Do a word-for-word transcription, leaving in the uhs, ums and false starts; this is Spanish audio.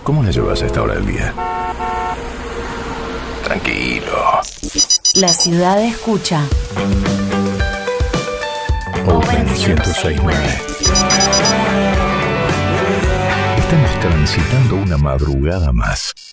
¿Cómo la llevas a esta hora del día? Tranquilo. La ciudad escucha. Open ciento seis punto nueve. Estamos transitando una madrugada más.